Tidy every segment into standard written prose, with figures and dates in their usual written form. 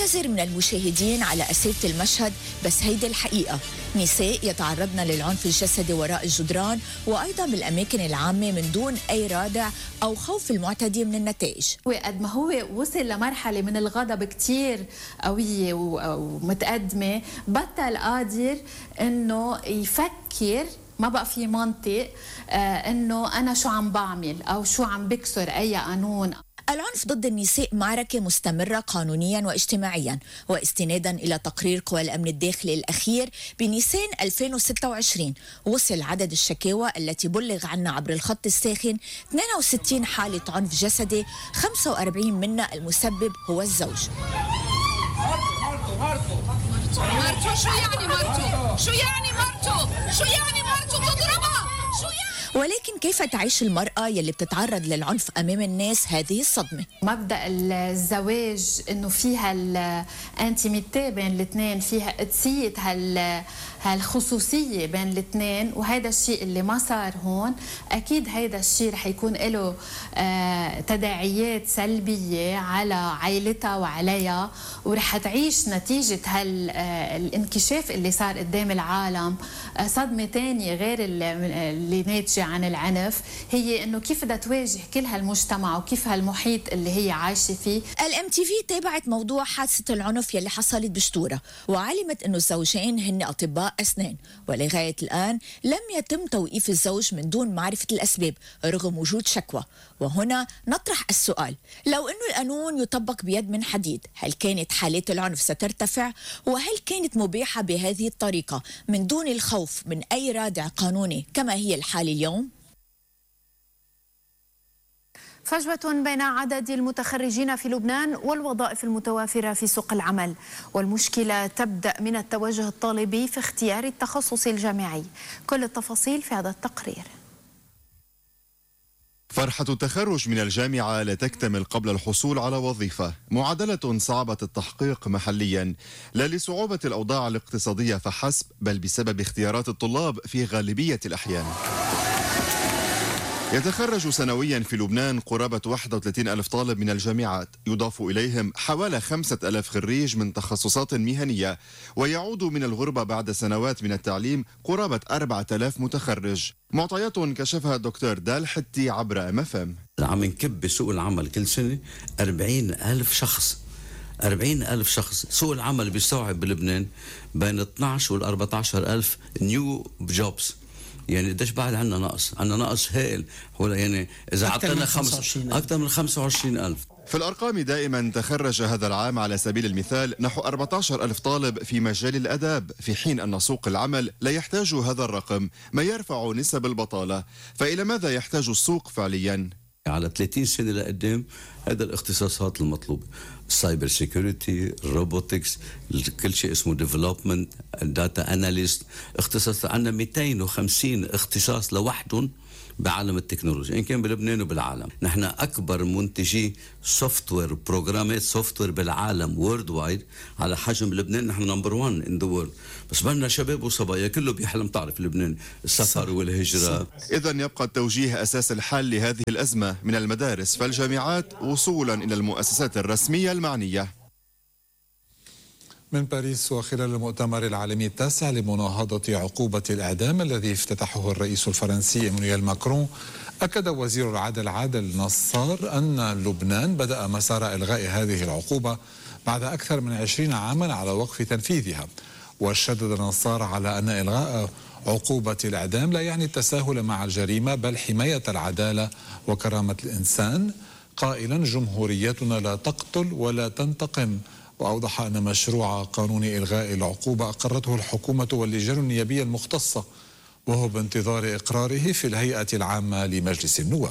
نعتذر من المشاهدين على أسئلة المشهد، بس هيدي الحقيقة. نساء يتعرضن للعنف الجسدي وراء الجدران وأيضا بالأماكن العامة من دون أي رادع أو خوف المعتدي من النتائج. وقد ما هو وصل لمرحلة من الغضب كتير قوية ومتقدمة، بطل قادر إنه يفكر، ما بقى في منطق إنه أنا شو عم بعمل أو شو عم بكسر أي قانون. العنف ضد النساء معركة مستمرة قانونيا واجتماعيا، واستنادا إلى تقرير قوى الأمن الداخلي الأخير بنيسان 2026 وصل عدد الشكاوى التي بلغ عنها عبر الخط الساخن 62 حالة عنف جسدي، 45 منها المسبب هو الزوج. مرته شو يعني مرته؟ شو يعني مرته؟ شو يعني مرته بتضربها؟ شو يعني؟ ولكن كيف تعيش المرأة يلي بتتعرض للعنف أمام الناس هذه الصدمة؟ مبدأ الزواج إنه فيها الانتيميتي بين الاثنين، فيها قدسية هالخصوصية بين الاثنين، وهذا الشيء اللي ما صار هون. أكيد هذا الشيء رح يكون له تداعيات سلبية على عائلتها وعليها، ورح تعيش نتيجة هالانكشاف اللي صار قدام العالم صدمة تانية غير اللي ناتجة عن العنف، هي إنه كيف بدها تواجه كل هالمجتمع وكيف هالمحيط اللي هي عايشة فيه. الMTV تابعت موضوع حادثة العنف يلي حصلت بشتورة، وعلمت إنه الزوجين هن أطباء أسنان، ولغاية الآن لم يتم توقيف الزوج من دون معرفة الأسباب رغم وجود شكوى. وهنا نطرح السؤال: لو إنه القانون يطبق بيد من حديد، هل كانت حالات العنف سترتفع؟ وهل كانت مباحة بهذه الطريقة من دون الخوف من أي رادع قانوني كما هي الحال اليوم؟ فجوة بين عدد المتخرجين في لبنان والوظائف المتوافرة في سوق العمل، والمشكلة تبدأ من التوجه الطالبي في اختيار التخصص الجامعي. كل التفاصيل في هذا التقرير. فرحة التخرج من الجامعة لا تكتمل قبل الحصول على وظيفة، معادلة صعبة التحقيق محليا، لا لصعوبة الأوضاع الاقتصادية فحسب، بل بسبب اختيارات الطلاب في غالبية الأحيان. يتخرج سنويا في لبنان قرابة 31 ألف طالب من الجامعات، يضاف إليهم حوالي 5,000 خريج من تخصصات مهنية، ويعود من الغربة بعد سنوات من التعليم قرابة 4,000 متخرج. معطيات كشفها الدكتور دال حتي عبر MFM. عم نكب بسوق العمل كل سنة 40,000 شخص. 40,000 شخص. سوق العمل بيستوعب بلبنان بين 12 وال 14,000 نيو جوبز. يعني قديش بعد عندنا نقص؟ عندنا نقص هائل، يعني إذا عطينا أكثر من 25,000. في الأرقام دائما تخرج هذا العام على سبيل المثال نحو 14,000 طالب في مجال الأداب، في حين أن سوق العمل لا يحتاج هذا الرقم، ما يرفع نسب البطالة. فإلى ماذا يحتاج السوق فعليا؟ على 30 سنة لقدام هذا الاختصاصات المطلوبة: السايبر سيكوريتي، الروبوتكس، كل شيء اسمه ديفلوبمنت، داتا اناليست. اختصاص عندنا 250 اختصاص لوحدهم بعالم التكنولوجيا، إن كان بلبنان وبالعالم. نحن أكبر منتجي سوفت وير، بروجرامات سوفت وير بالعالم وورد وايد. على حجم لبنان نحن نمبر 1 ان ذا وورلد، بس بدنا شباب وصبايا كله بيحلم، تعرف لبنان السفر والهجرة. إذن يبقى التوجيه أساس الحل لهذه الأزمة من المدارس فالجامعات وصولا إلى المؤسسات الرسمية المعنية. من باريس، وخلال المؤتمر العالمي التاسع لمناهضة عقوبة الإعدام الذي افتتحه الرئيس الفرنسي إيمانويل ماكرون، أكد وزير العدل عادل نصار أن لبنان بدأ مسار إلغاء هذه العقوبة بعد أكثر من 20 عاما على وقف تنفيذها. وشدد نصار على أن إلغاء عقوبة الإعدام لا يعني التساهل مع الجريمة، بل حماية العدالة وكرامة الإنسان، قائلا: جمهوريتنا لا تقتل ولا تنتقم. وأوضح أن مشروع قانون إلغاء العقوبة أقرته الحكومة واللجان النيابية المختصة، وهو بانتظار إقراره في الهيئة العامة لمجلس النواب.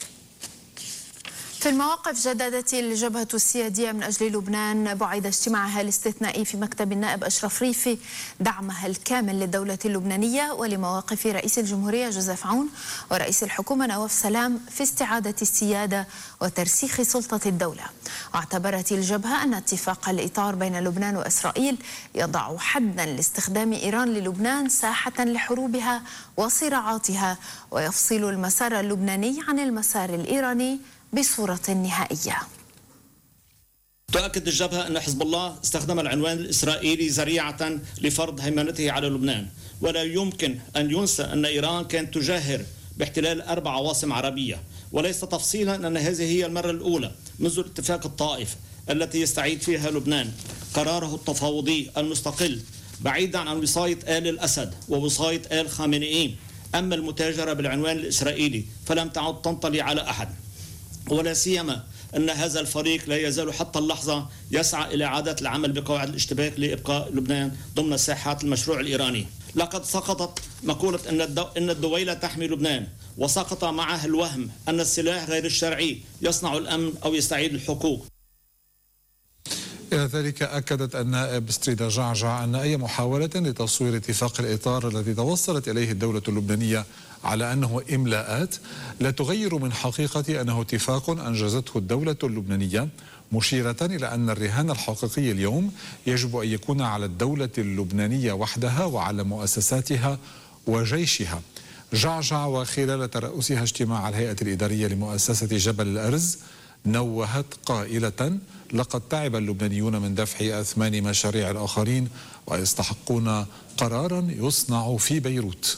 في المواقف، جددت الجبهة السيادية من أجل لبنان بعد اجتماعها الاستثنائي في مكتب النائب أشرف ريفي دعمها الكامل للدولة اللبنانية ولمواقف رئيس الجمهورية جوزيف عون ورئيس الحكومة نواف سلام في استعادة السيادة وترسيخ سلطة الدولة. واعتبرت الجبهة أن اتفاق الإطار بين لبنان وإسرائيل يضع حدا لاستخدام إيران للبنان ساحة لحروبها وصراعاتها، ويفصل المسار اللبناني عن المسار الإيراني بصورة نهائية. تؤكد الجبهة أن حزب الله استخدم العنوان الإسرائيلي ذريعة لفرض هيمنته على لبنان، ولا يمكن أن ينسى أن إيران كانت تجاهر باحتلال 4 عواصم عربية، وليس تفصيلا أن هذه هي المرة الأولى منذ الاتفاق الطائف التي يستعيد فيها لبنان قراره التفاوضي المستقل بعيدا عن وصاية آل الأسد ووصاية آل خامنئي. أما المتاجرة بالعنوان الإسرائيلي فلم تعد تنطلي على أحد، ولا سيما أن هذا الفريق لا يزال حتى اللحظة يسعى إلى إعادة العمل بقواعد الاشتباك لإبقاء لبنان ضمن ساحات المشروع الإيراني. لقد سقطت مقولة أن الدويلة تحمي لبنان، وسقط معها الوهم أن السلاح غير الشرعي يصنع الأمن أو يستعيد الحقوق. إلى ذلك أكدت النائب ستريدا جعجع أن أي محاولة لتصوير اتفاق الإطار الذي توصلت إليه الدولة اللبنانية على أنه إملاءات لا تغير من حقيقة أنه اتفاق أنجزته الدولة اللبنانية، مشيرة إلى أن الرهان الحقيقي اليوم يجب أن يكون على الدولة اللبنانية وحدها وعلى مؤسساتها وجيشها. جعجع وخلال ترأسها اجتماع الهيئة الإدارية لمؤسسة جبل الأرز نوهت قائلة: لقد تعب اللبنانيون من دفع أثمان مشاريع الآخرين ويستحقون قرارا يصنع في بيروت.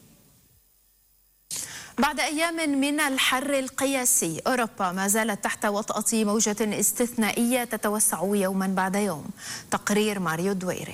بعد أيام من الحر القياسي، أوروبا ما زالت تحت وطأة موجة استثنائية تتوسع يوما بعد يوم. تقرير ماريو دويري.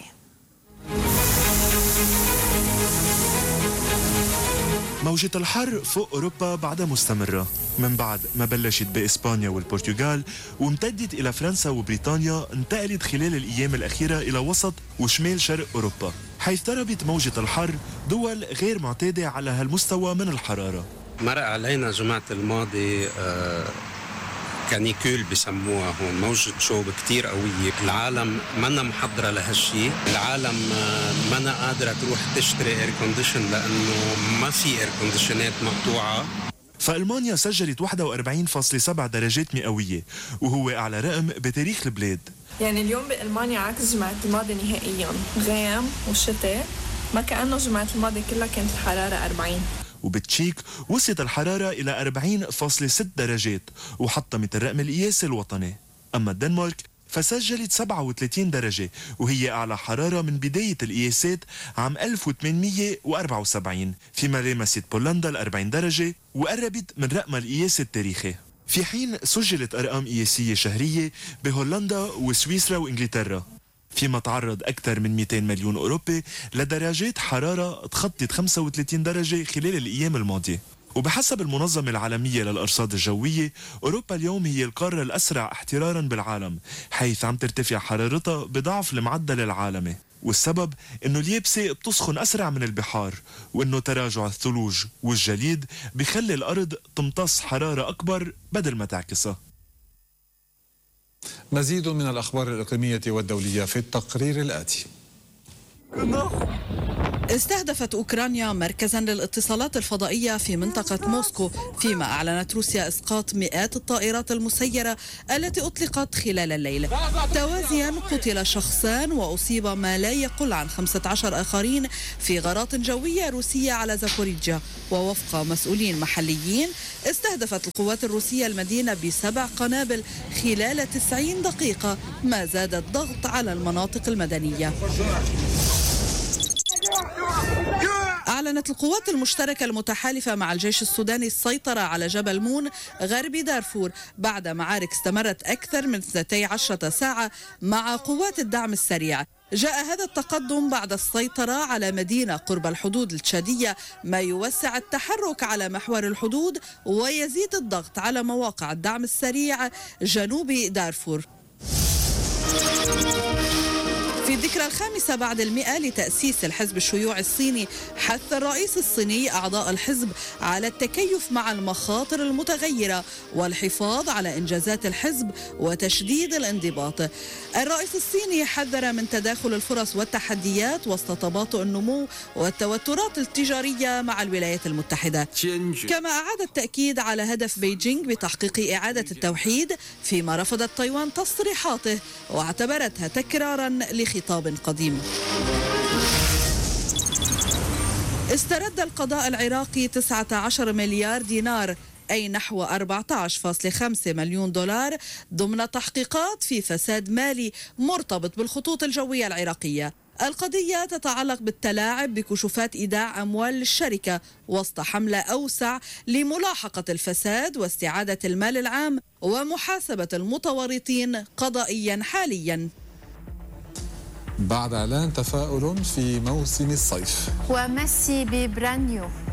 موجة الحر فوق أوروبا بعدها مستمرة من بعد ما بلشت بإسبانيا والبرتغال وامتدت إلى فرنسا وبريطانيا، انتقلت خلال الأيام الأخيرة إلى وسط وشمال شرق أوروبا، حيث ضربت موجة الحر دول غير معتادة على هالمستوى من الحرارة. مرق علينا جمعة الماضي كانيكول بسموها هون، موجة شوب كتير قوية، العالم منا محضرة لهالشي، العالم منا قادرة تروح تشتري اير كونديشن لأنه ما في اير كونديشنات مقطوعة. فألمانيا سجلت 41.7 درجات مئوية وهو أعلى رقم بتاريخ البلاد. يعني اليوم بألمانيا عكس جمعة الماضي نهائيا، غيم والشتاء، ما كأنه جمعة الماضي كلها كانت الحرارة 40. وبتشيك وصلت الحرارة إلى 40.6 درجات وحطمت الرقم القياسي الوطني. أما الدنمارك فسجلت 37 درجة وهي أعلى حرارة من بداية القياسات عام 1874، فيما لامست بولندا 40 درجة وقربت من رقم القياس التاريخي. في حين سجلت أرقام قياسية شهرية بهولندا وسويسرا وإنجلترا، فيما تعرض أكثر من 200 مليون أوروبي لدرجات حرارة تخطت 35 درجة خلال الأيام الماضية. وبحسب المنظمة العالمية للأرصاد الجوية، أوروبا اليوم هي القارة الأسرع احترارا بالعالم، حيث عم ترتفع حرارتها بضعف المعدل العالمي، والسبب إنه اليابسة بتسخن أسرع من البحار، وإنه تراجع الثلوج والجليد بيخلي الأرض تمتص حرارة أكبر بدل ما تعكسها. مزيد من الأخبار الإقليمية والدولية في التقرير الآتي. استهدفت أوكرانيا مركزا للاتصالات الفضائية في منطقة موسكو، فيما أعلنت روسيا إسقاط مئات الطائرات المسيرة التي أطلقت خلال الليل. توازيا قتل شخصان وأصيب ما لا يقل عن 15 آخرين في غارات جوية روسية على زابوريجيا. ووفق مسؤولين محليين استهدفت القوات الروسية المدينة ب7 قنابل خلال 90 دقيقة، ما زاد الضغط على المناطق المدنية. أعلنت القوات المشتركة المتحالفة مع الجيش السوداني السيطرة على جبل مون غرب دارفور بعد معارك استمرت أكثر من 12 ساعة مع قوات الدعم السريع. جاء هذا التقدم بعد السيطرة على مدينة قرب الحدود التشادية، ما يوسع التحرك على محور الحدود ويزيد الضغط على مواقع الدعم السريع جنوب دارفور. في الذكرى 5 بعد 100 لتأسيس الحزب الشيوعي الصيني، حث الرئيس الصيني أعضاء الحزب على التكيف مع المخاطر المتغيرة والحفاظ على إنجازات الحزب وتشديد الانضباط. الرئيس الصيني حذر من تداخل الفرص والتحديات وسط تباطؤ النمو والتوترات التجارية مع الولايات المتحدة، كما أعاد التأكيد على هدف بيجينغ بتحقيق إعادة التوحيد، فيما رفضت تايوان تصريحاته واعتبرتها تكرارا لخطاب قديم. استرد القضاء العراقي 19 مليار دينار أي نحو 14.5 مليون دولار ضمن تحقيقات في فساد مالي مرتبط بالخطوط الجوية العراقية. القضية تتعلق بالتلاعب بكشوفات إيداع أموال الشركة وسط حملة أوسع لملاحقة الفساد واستعادة المال العام ومحاسبة المتورطين قضائيا حاليا. بعد إعلان تفاؤل في موسم الصيف. وميسي ببرانيو